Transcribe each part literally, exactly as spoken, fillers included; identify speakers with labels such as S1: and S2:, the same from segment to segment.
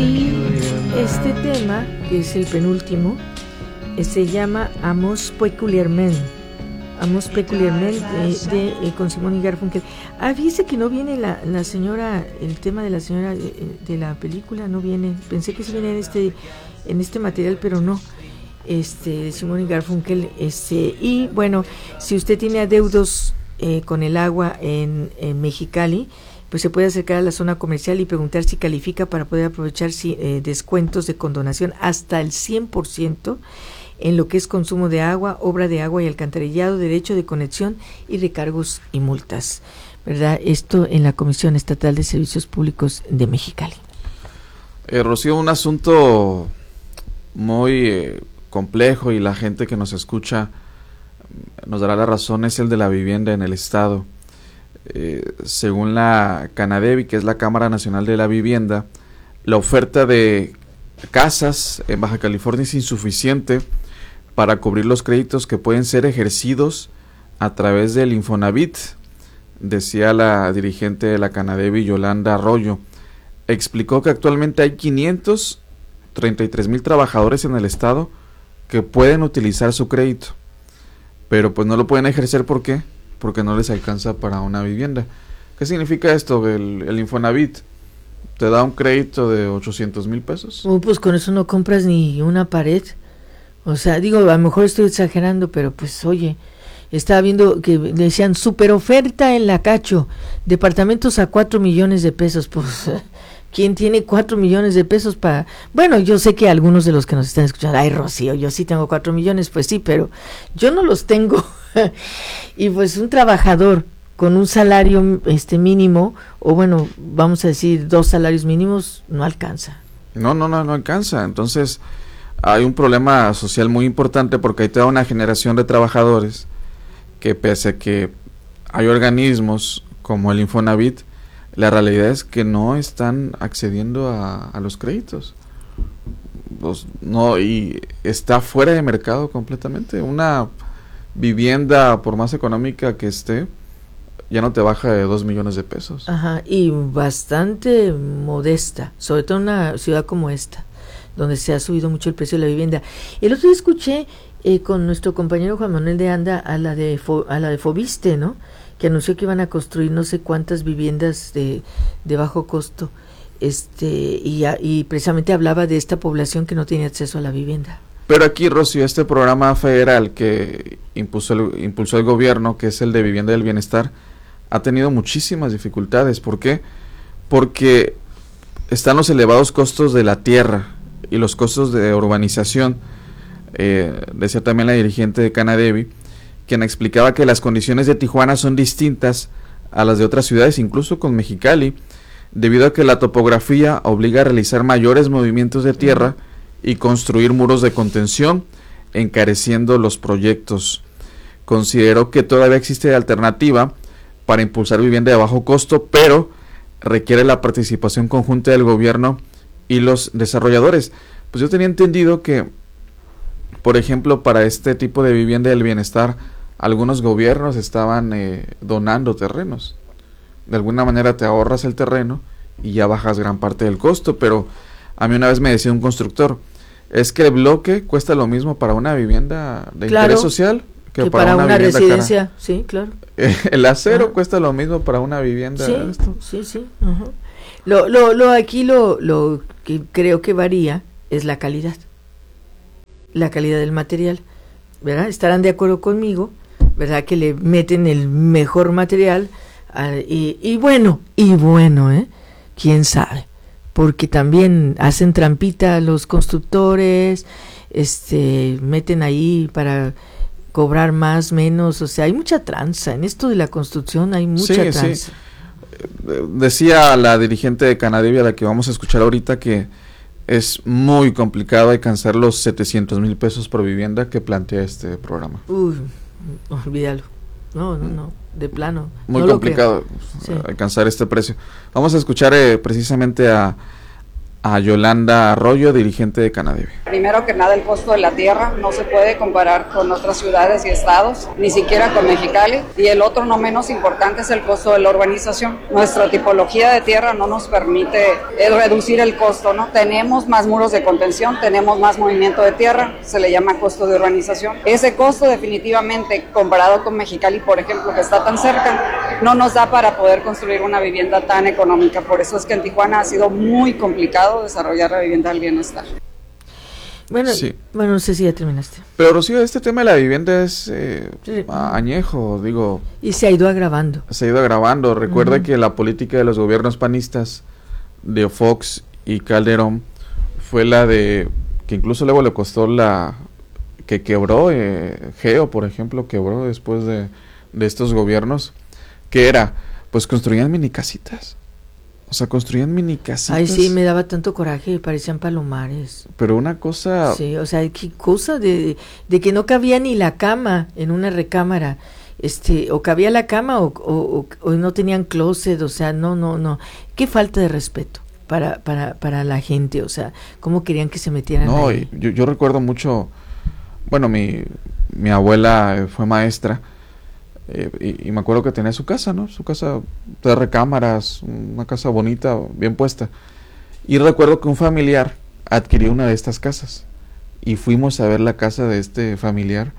S1: Y este tema, que es el penúltimo, se llama Amos Peculiarment. Amos Peculiarment eh, de, eh, con Simón y Garfunkel. Ah, fíjese que no viene la, la señora, el tema de la señora eh, de la película no viene. Pensé que sí viene en este, en este material, pero no. Este, Simón y Garfunkel. Este, y bueno, si usted tiene adeudos eh, con el agua en, en Mexicali, pues se puede acercar a la zona comercial y preguntar si califica para poder aprovechar si, eh, descuentos de condonación hasta el cien por ciento en lo que es consumo de agua, obra de agua y alcantarillado, derecho de conexión y recargos y multas, ¿verdad? Esto en la Comisión Estatal de Servicios Públicos de Mexicali.
S2: Eh, Rocío, un asunto muy eh, complejo, y la gente que nos escucha nos dará la razón, es el de la vivienda en el estado. Eh, según la Canadevi, que es la Cámara Nacional de la Vivienda, la oferta de casas en Baja California es insuficiente para cubrir los créditos que pueden ser ejercidos a través del Infonavit, decía la dirigente de la Canadevi, Yolanda Arroyo. Explicó que actualmente hay quinientos treinta y tres mil trabajadores en el estado que pueden utilizar su crédito, pero pues no lo pueden ejercer. ¿Por qué? Porque no les alcanza para una vivienda. ¿Qué significa esto? El, el Infonavit te da un crédito de ochocientos mil pesos.
S1: Uh, pues con eso no compras ni una pared. O sea, digo, a lo mejor estoy exagerando, pero pues oye, estaba viendo que decían super oferta en la Cacho, departamentos a cuatro millones de pesos. Pues, ¿quién tiene cuatro millones de pesos para...? Bueno, yo sé que algunos de los que nos están escuchando, ay, Rocío, yo sí tengo cuatro millones, pues sí, pero yo no los tengo. Y pues un trabajador con un salario este mínimo, o bueno, vamos a decir dos salarios mínimos, no alcanza.
S2: No, no, no, no alcanza. Entonces hay un problema social muy importante, porque hay toda una generación de trabajadores que, pese a que hay organismos como el Infonavit, la realidad es que no están accediendo a, a los créditos. Pues no, y está fuera de mercado completamente. Una vivienda, por más económica que esté, ya no te baja de dos millones de pesos.
S1: Ajá, y bastante modesta, sobre todo en una ciudad como esta, donde se ha subido mucho el precio de la vivienda. El otro día escuché eh, con nuestro compañero Juan Manuel de Anda a la de Fo, a la de Fobiste, ¿no?, que anunció que iban a construir no sé cuántas viviendas de, de bajo costo, este y, y precisamente hablaba de esta población que no tiene acceso a la vivienda.
S2: Pero aquí, Rocío, este programa federal que impulsó el, impulsó el gobierno, que es el de Vivienda del Bienestar, ha tenido muchísimas dificultades. ¿Por qué? Porque están los elevados costos de la tierra y los costos de urbanización. Eh, decía también la dirigente de Canadevi, quien explicaba que las condiciones de Tijuana son distintas a las de otras ciudades, incluso con Mexicali, debido a que la topografía obliga a realizar mayores movimientos de tierra y construir muros de contención, encareciendo los proyectos. Consideró que todavía existe alternativa para impulsar vivienda de bajo costo, pero requiere la participación conjunta del gobierno y los desarrolladores. Pues yo tenía entendido que, por ejemplo, para este tipo de vivienda del bienestar, algunos gobiernos estaban eh, donando terrenos. De alguna manera te ahorras el terreno y ya bajas gran parte del costo, pero a mí una vez me decía un constructor, es que el bloque cuesta lo mismo para una vivienda de
S1: claro,
S2: interés social que,
S1: que
S2: para,
S1: para
S2: una,
S1: una residencia,
S2: cara.
S1: Sí, claro.
S2: El acero
S1: ah.
S2: cuesta lo mismo para una vivienda.
S1: Sí,
S2: esto.
S1: sí, sí. Uh-huh. Lo, lo, lo aquí lo, lo que creo que varía es la calidad, la calidad del material, ¿verdad? Estarán de acuerdo conmigo, ¿verdad? Que le meten el mejor material uh, y, y bueno, y bueno, ¿eh? ¿Quién sabe? Porque también hacen trampita los constructores, este, meten ahí para cobrar más, menos, o sea, hay mucha tranza, en esto de la construcción hay mucha
S2: sí,
S1: tranza.
S2: Sí. Decía la dirigente de Canadevi, a la que vamos a escuchar ahorita, que es muy complicado alcanzar los setecientos mil pesos por vivienda que plantea este programa.
S1: Uy, olvídalo, no, no, no, de plano.
S2: Muy
S1: no
S2: complicado
S1: sí.
S2: alcanzar este precio. Vamos a escuchar eh, precisamente a a Yolanda Arroyo, dirigente de Canadeve.
S3: Primero que nada, el costo de la tierra no se puede comparar con otras ciudades y estados, ni siquiera con Mexicali. Y el otro, no menos importante, es el costo de la urbanización. Nuestra tipología de tierra no nos permite reducir el costo, ¿no? Tenemos más muros de contención, tenemos más movimiento de tierra, se le llama costo de urbanización. Ese costo definitivamente, comparado con Mexicali, por ejemplo, que está tan cerca, no nos da para poder construir una vivienda tan económica. Por eso es que en Tijuana ha sido muy complicado desarrollar la vivienda del bienestar.
S1: Bueno, sí. bueno, no sé si ya terminaste.
S2: Pero Rocío, este tema de la vivienda es eh, sí. añejo, digo.
S1: Y se ha ido agravando.
S2: Se ha ido agravando. Recuerda uh-huh. que la política de los gobiernos panistas de Fox y Calderón fue la de, que incluso luego le costó la, que quebró, eh, Geo, por ejemplo, quebró después de, de estos gobiernos, que era, pues construían mini casitas. O sea, construían mini casitas.
S1: Ay, sí, me daba tanto coraje, parecían palomares.
S2: Pero una cosa...
S1: Sí, o sea, qué cosa de, de que no cabía ni la cama en una recámara. Este, o cabía la cama o, o, o no tenían closet, o sea, no, no, no. Qué falta de respeto para, para, para la gente, o sea, cómo querían que se metieran
S2: no,
S1: ahí.
S2: No, yo, yo recuerdo mucho, bueno, mi, mi abuela fue maestra. Eh, y, y me acuerdo que tenía su casa, ¿no? Su casa de recámaras, una casa bonita, bien puesta. Y recuerdo que un familiar adquirió una de estas casas. Y fuimos a ver la casa de este familiar.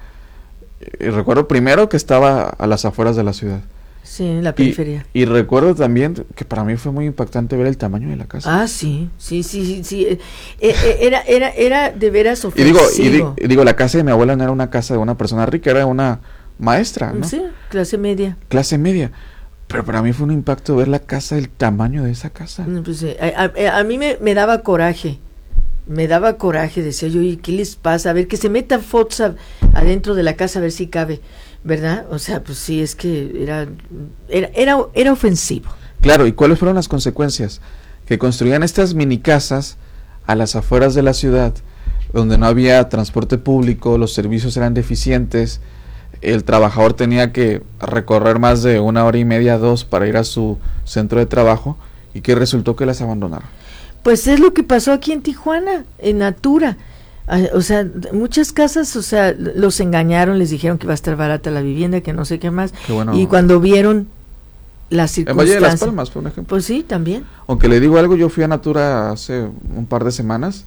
S2: Y recuerdo primero que estaba a las afueras de la ciudad.
S1: Sí, en la periferia.
S2: Y, y recuerdo también que para mí fue muy impactante ver el tamaño de la casa.
S1: Ah, sí, sí, sí, sí. sí. Eh, eh, era, era, era de veras ofensivo.
S2: Y digo, y, di, y digo, la casa de mi abuela no era una casa de una persona rica, era una... maestra, ¿no?
S1: Sí, clase media.
S2: Clase media. Pero para mí fue un impacto ver la casa, el tamaño de esa casa.
S1: Pues, eh, a, a, a mí me, me daba coraje, me daba coraje, decía yo, ¿y qué les pasa? A ver, que se metan fotos a, adentro de la casa a ver si cabe, ¿verdad? O sea, pues sí, es que era, era, era, era ofensivo.
S2: Claro, ¿y cuáles fueron las consecuencias? Que construían estas mini casas a las afueras de la ciudad, donde no había transporte público, los servicios eran deficientes, el trabajador tenía que recorrer más de una hora y media, dos, para ir a su centro de trabajo, y que resultó que las abandonaron.
S1: Pues es lo que pasó aquí en Tijuana, en Natura. O sea, muchas casas, o sea, los engañaron, les dijeron que iba a estar barata la vivienda, que no sé qué más, qué bueno. Y cuando vieron las circunstancias...
S2: En Valle de las Palmas, por ejemplo.
S1: Pues sí, también.
S2: Aunque le digo algo, yo fui a Natura hace un par de semanas,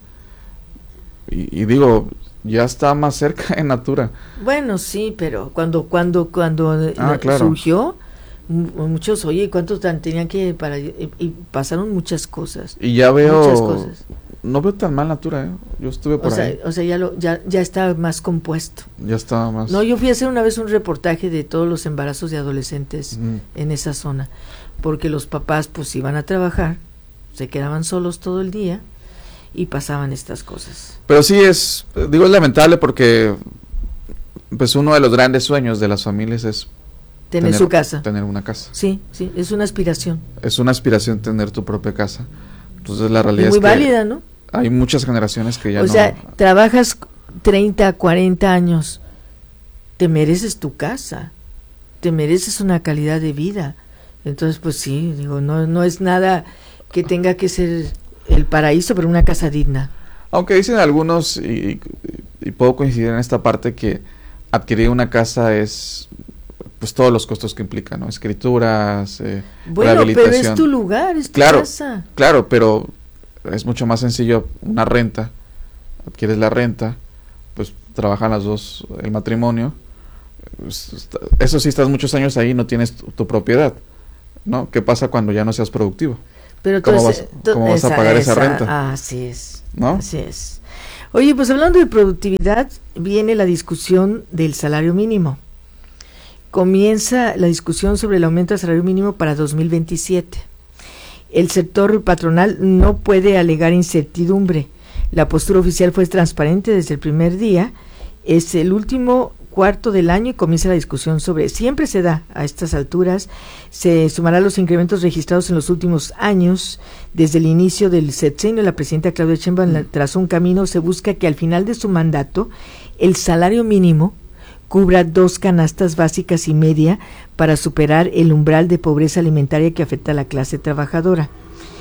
S2: y, y digo... ya está más cerca en Natura.
S1: Bueno, sí, pero cuando cuando cuando
S2: ah, claro.
S1: surgió, muchos, oye, ¿cuántos tan tenían que para y, y pasaron muchas cosas?
S2: Y ya veo,
S1: muchas cosas.
S2: No veo tan mal Natura, ¿eh? Yo estuve por
S1: o sea,
S2: ahí.
S1: O sea, ya lo ya ya está más compuesto.
S2: Ya está más.
S1: No, yo fui a hacer una vez un reportaje de todos los embarazos de adolescentes mm. en esa zona, porque los papás pues iban a trabajar, se quedaban solos todo el día. Y pasaban estas cosas.
S2: Pero sí es, digo, es lamentable porque pues uno de los grandes sueños de las familias es
S1: tener, tener su casa.
S2: Tener una casa.
S1: Sí, sí, es una aspiración.
S2: Es una aspiración tener tu propia casa. Entonces la realidad
S1: y muy
S2: es que
S1: válida, ¿no?
S2: Hay muchas generaciones que ya
S1: o
S2: no...
S1: O sea, trabajas treinta, cuarenta años, te mereces tu casa, te mereces una calidad de vida. Entonces, pues sí, digo, no, no es nada que tenga que ser... el paraíso, pero una casa digna.
S2: Aunque dicen algunos, y, y puedo coincidir en esta parte, que adquirir una casa es pues todos los costos que implica, ¿no? Escrituras, eh,
S1: bueno,
S2: rehabilitación.
S1: Pero es tu lugar, es tu
S2: claro,
S1: casa.
S2: Claro, pero es mucho más sencillo una renta. Adquieres la renta, pues trabajan las dos, el matrimonio. Eso sí, estás muchos años ahí y no tienes tu, tu propiedad, ¿no? ¿Qué pasa cuando ya no seas productivo?
S1: Pero
S2: ¿Cómo
S1: entonces,
S2: vas, cómo vas esa, a pagar esa, esa renta?
S1: Ah, así es,
S2: ¿no?
S1: Así es. Oye, pues hablando de productividad, viene la discusión del salario mínimo. Comienza la discusión sobre el aumento del salario mínimo para dos mil veintisiete. El sector patronal no puede alegar incertidumbre. La postura oficial fue transparente desde el primer día. Es el último cuarto del año y comienza la discusión sobre, siempre se da a estas alturas, se sumará los incrementos registrados en los últimos años. Desde el inicio del sexenio, la presidenta Claudia Sheinbaum mm. trazó un camino, se busca que al final de su mandato el salario mínimo cubra dos canastas básicas y media para superar el umbral de pobreza alimentaria que afecta a la clase trabajadora.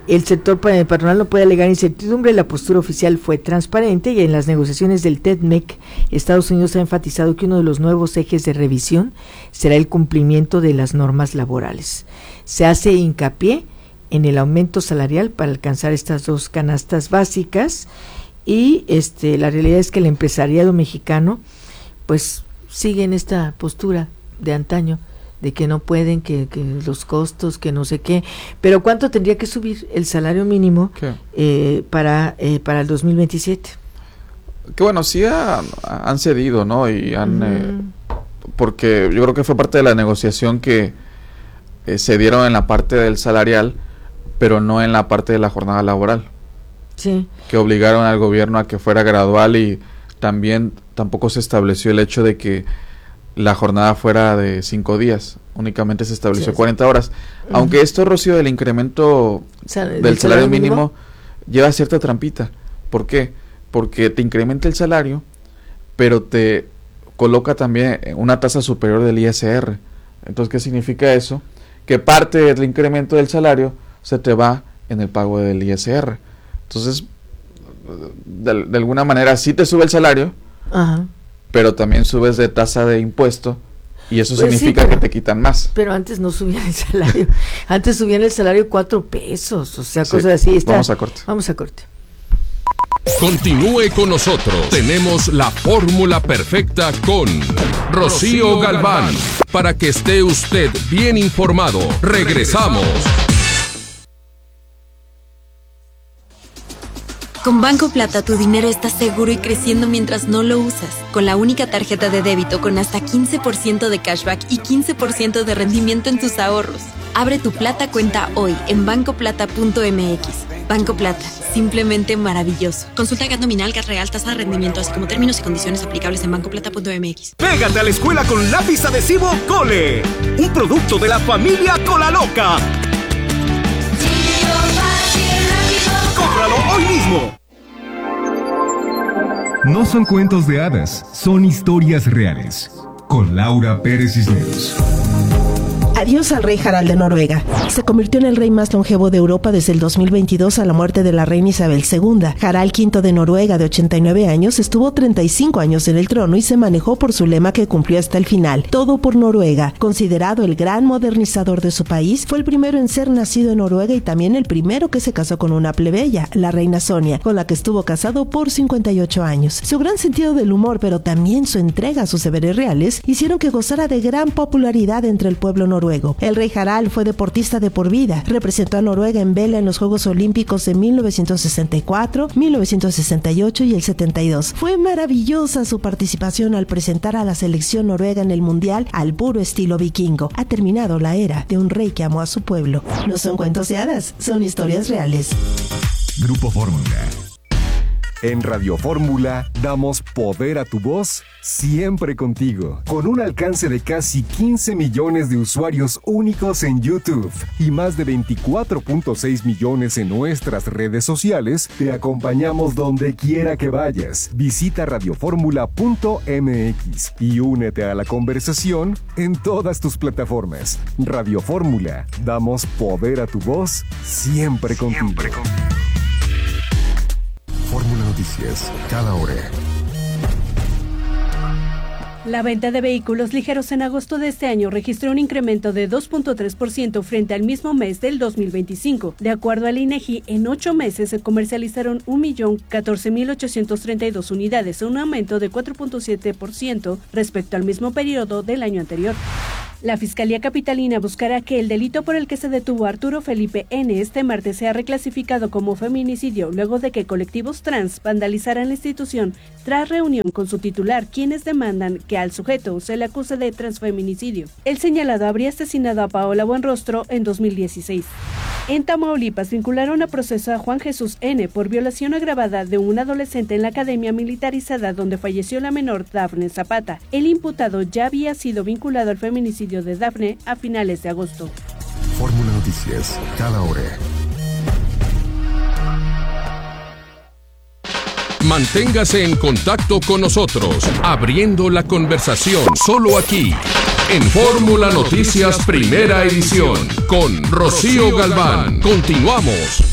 S1: el sector patronal no puede alegar incertidumbre, la postura oficial fue transparente y en las negociaciones del T E D M E C, Estados Unidos ha enfatizado que uno de los nuevos ejes de revisión será el cumplimiento de las normas laborales. Se hace hincapié en el aumento salarial para alcanzar estas dos canastas básicas y este la realidad es que el empresariado mexicano pues sigue en esta postura de antaño, de que no pueden, que, que los costos, que no sé qué, pero ¿cuánto tendría que subir el salario mínimo eh, para eh, para el dos mil veintisiete?
S2: Que bueno, sí ha, han cedido, ¿no? Y han, mm. eh, porque yo creo que fue parte de la negociación que eh, cedieron en la parte del salarial, pero no en la parte de la jornada laboral.
S1: Sí. Que
S2: obligaron al gobierno a que fuera gradual y también tampoco se estableció el hecho de que la jornada fuera de cinco días, únicamente se estableció sí, cuarenta horas. Uh-huh. Aunque esto, Rocío, del incremento Sa- del, del salario, salario mínimo, mínimo lleva cierta trampita. ¿Por qué? Porque te incrementa el salario, pero te coloca también una tasa superior del I S R. Entonces, ¿qué significa eso? Que parte del incremento del salario se te va en el pago del I S R. Entonces, de, de alguna manera sí te sube el salario, uh-huh, pero también subes de tasa de impuesto y eso pues significa sí, pero, que te quitan más.
S1: Pero antes no subían el salario, antes subían el salario cuatro pesos, o sea, sí, cosas así. Está,
S2: vamos a corte.
S1: Vamos a corte.
S4: Continúe con nosotros, tenemos la fórmula perfecta con Rocío Galván, para que esté usted bien informado. Regresamos.
S5: Con Banco Plata tu dinero está seguro y creciendo mientras no lo usas. Con la única tarjeta de débito con hasta quince por ciento de cashback y quince por ciento de rendimiento en tus ahorros. Abre tu Plata cuenta hoy en banco plata punto m x. Banco Plata, simplemente maravilloso. Consulta G A T nominal, G A T real, tasa de rendimiento, así como términos y condiciones aplicables en banco plata punto m x.
S6: Pégate a la escuela con lápiz adhesivo Cole, un producto de la familia Colaloca. ¡Cómpralo hoy mismo!
S7: No son cuentos de hadas, son historias reales. Con Laura Pérez Cisneros.
S8: Adiós al rey Harald de Noruega. Se convirtió en el rey más longevo de Europa desde el dos mil veintidós a la muerte de la reina Isabel segunda. Harald quinto de Noruega, de ochenta y nueve años, estuvo treinta y cinco años en el trono y se manejó por su lema que cumplió hasta el final: todo por Noruega. Considerado el gran modernizador de su país, fue el primero en ser nacido en Noruega y también el primero que se casó con una plebeya, la reina Sonia, con la que estuvo casado por cincuenta y ocho años. Su gran sentido del humor, pero también su entrega a sus deberes reales, hicieron que gozara de gran popularidad entre el pueblo noruego. El rey Harald fue deportista de por vida. Representó a Noruega en vela en los Juegos Olímpicos de mil novecientos sesenta y cuatro, mil novecientos sesenta y ocho y el setenta y dos. Fue maravillosa su participación al presentar a la selección noruega en el Mundial al puro estilo vikingo. Ha terminado la era de un rey que amó a su pueblo. No son cuentos de hadas, son historias reales.
S7: Grupo Fórmula.
S9: En Radio Fórmula damos poder a tu voz siempre contigo, con un alcance de casi quince millones de usuarios únicos en YouTube y más de veinticuatro punto seis millones en nuestras redes sociales. Te acompañamos donde quiera que vayas. Visita radio fórmula punto m x y únete a la conversación en todas tus plataformas. Radio Fórmula, damos poder a tu voz siempre contigo. Siempre contigo.
S7: Fórmula Noticias, cada hora.
S10: La venta de vehículos ligeros en agosto de este año registró un incremento de dos punto tres por ciento frente al mismo mes del dos mil veinticinco. De acuerdo al INEGI, en ocho meses se comercializaron un millón catorce mil ochocientos treinta y dos unidades, un aumento de cuatro punto siete por ciento respecto al mismo periodo del año anterior. La Fiscalía Capitalina buscará que el delito por el que se detuvo a Arturo Felipe N. este martes sea reclasificado como feminicidio luego de que colectivos trans vandalizaran la institución tras reunión con su titular, quienes demandan que al sujeto se le acuse de transfeminicidio. El señalado habría asesinado a Paola Buenrostro en dos mil dieciséis. En Tamaulipas vincularon a proceso a Juan Jesús N. por violación agravada de un adolescente en la academia militarizada donde falleció la menor Dafne Zapata. El imputado ya había sido vinculado al feminicidio de Dafne a finales de agosto.
S7: Fórmula Noticias, cada hora.
S4: Manténgase en contacto con nosotros, abriendo la conversación solo aquí, en Fórmula Noticias Primera Edición, con Rocío Galván. Continuamos.